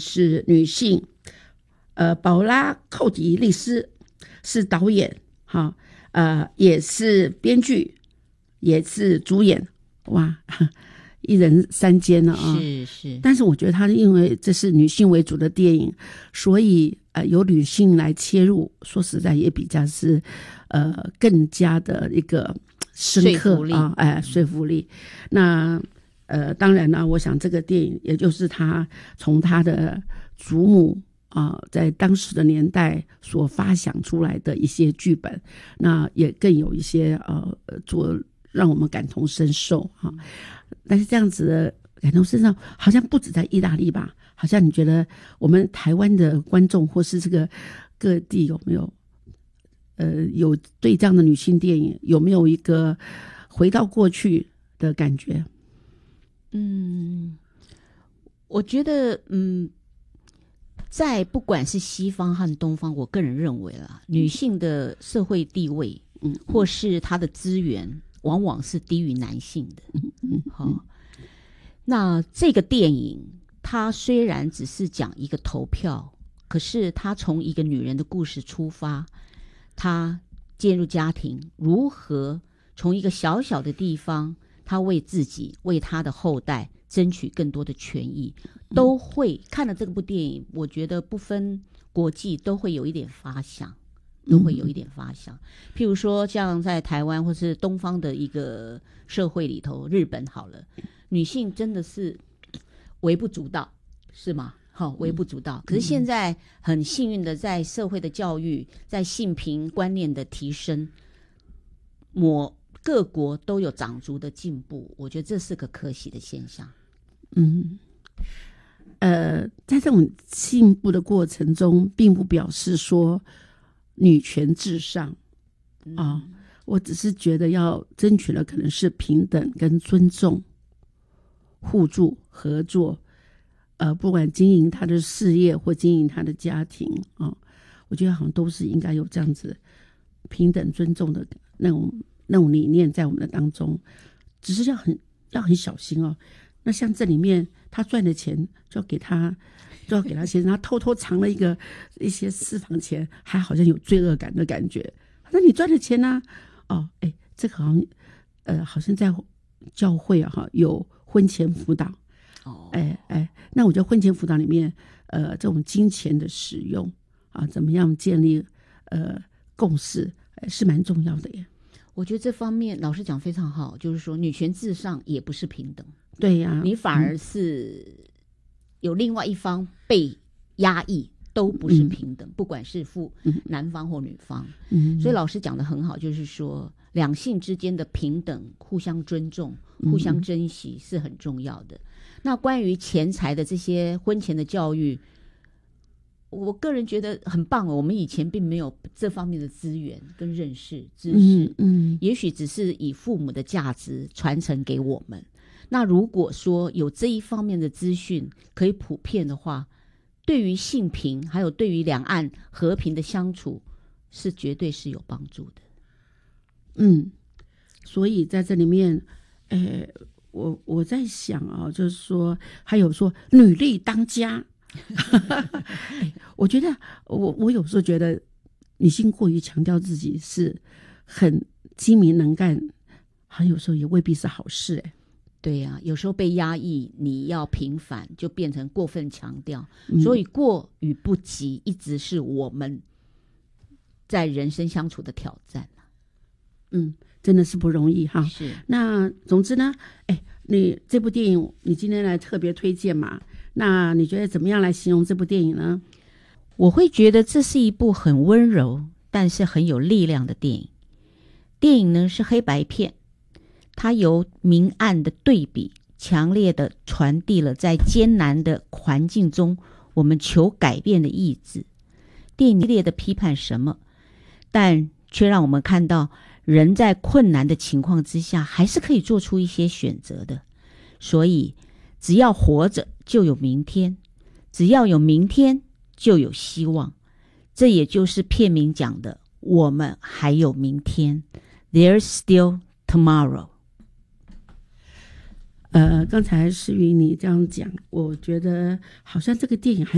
是女性，宝拉·寇迪利斯是导演，也是编剧，也是主演，哇，一人三兼了啊！ 是。 但是我觉得他因为这是女性为主的电影，所以由女性来切入，说实在也比较是更加的一个深刻啊，说服力。那当然呢，我想这个电影也就是他从他的祖母在当时的年代所发想出来的一些剧本，那也更有一些让我们感同身受哈。但是这样子的感同身受，好像不止在意大利吧？好像你觉得我们台湾的观众或是这个各地有没有有对这样的女性电影有没有一个回到过去的感觉？ 我觉得在不管是西方和东方，我个人认为啦，女性的社会地位或是她的资源往往是低于男性的。那这个电影它虽然只是讲一个投票，可是它从一个女人的故事出发，她介入家庭，如何从一个小小的地方，她为自己为她的后代争取更多的权益，都会看了这部电影，我觉得不分国际都会有一点发想，譬如说像在台湾或是东方的一个社会里头，日本好了，女性真的是微不足道，是吗？微不足道。可是现在很幸运的，在社会的教育，在性平观念的提升，各国都有长足的进步，我觉得这是个可喜的现象。 在这种进步的过程中，并不表示说女权至上我只是觉得要争取的可能是平等跟尊重、互助合作，不管经营他的事业或经营他的家庭我觉得好像都是应该有这样子平等尊重的那种理念在我们的当中，只是要很小心那像这里面他赚的钱就要给他钱，然后偷偷藏了一些私房钱，还好像有罪恶感的感觉。那你赚的钱呢？这个好像在教会有婚前辅导那我觉得婚前辅导里面这种金钱的使用怎么样建立共识是蛮重要的耶。 我觉得这方面老师讲非常好，就是说女权至上也不是平等。 对呀， 你反而是有另外一方被压抑，都不是平等，不管是男方或女方。所以老师讲得很好，就是说两性之间的平等、互相尊重、互相珍惜是很重要的。那关于钱财的这些婚前的教育，我个人觉得很棒我们以前并没有这方面的资源跟认识知识，也许只是以父母的价值传承给我们。那如果说有这一方面的资讯可以普遍的话，对于性平还有对于两岸和平的相处是绝对是有帮助的。 所以在这里面我在想就是说还有说女力当家我觉得我有时候觉得女性过于强调自己是很精明能干，好像有时候也未必是好事对呀，有时候被压抑，你要平反就变成过分强调，所以过与不及一直是我们在人生相处的挑战真的是不容易哈。 是。 那总之呢你这部电影你今天来特别推荐嘛，那你觉得怎么样来形容这部电影呢？ 我会觉得这是一部很温柔但是很有力量的电影。电影呢是黑白片，它由明暗的对比强烈的传递了在艰难的环境中我们求改变的意志。电影激烈的批判什么，但却让我们看到人在困难的情况之下还是可以做出一些选择的。所以只要活着就有明天，只要有明天就有希望。这也就是片名讲的，我们还有明天， There's still tomorrow。刚才诗瑜你这样讲，我觉得好像这个电影还